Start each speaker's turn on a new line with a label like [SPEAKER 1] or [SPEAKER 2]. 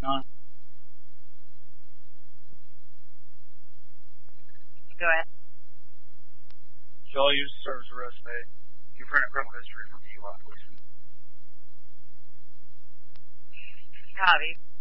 [SPEAKER 1] Go ahead.
[SPEAKER 2] Shall I use the service arrest pay? Confirm criminal history for DUI, please.
[SPEAKER 1] Copy.